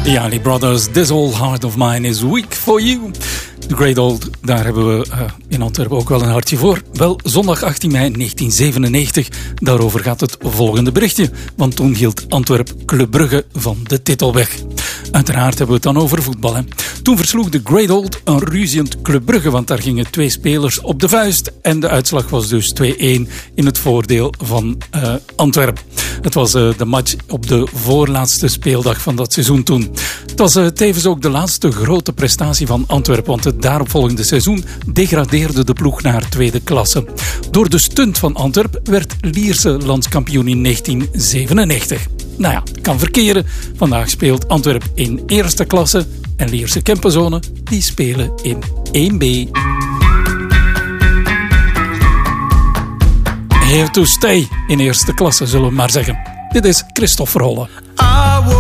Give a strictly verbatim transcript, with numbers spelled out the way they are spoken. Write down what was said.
The Isley Brothers, This Old Heart of Mine is Weak for You. The Great Old, daar hebben we uh, in Antwerpen ook wel een hartje voor. Wel, zondag achttien mei negentien zevenennegentig, daarover gaat het volgende berichtje. Want toen hield Antwerp Club Brugge van de titel weg. Uiteraard hebben we het dan over voetbal. Hè. Toen versloeg de Great Old een ruziend Club Brugge, want daar gingen twee spelers op de vuist. En de uitslag was dus twee-een in het voordeel van uh, Antwerp. Het was uh, de match op de voorlaatste speeldag van dat seizoen toen. Het was uh, tevens ook de laatste grote prestatie van Antwerp, want het daaropvolgende seizoen degradeerde de ploeg naar tweede klasse. Door de stunt van Antwerp werd Lierse landskampioen in negentien zevenennegentig. Nou ja, kan verkeren. Vandaag speelt Antwerp in eerste klasse en Lierse Kempenzone, die spelen in één B. Here to stay in eerste klasse, zullen we maar zeggen. Dit is Christophe Verholle.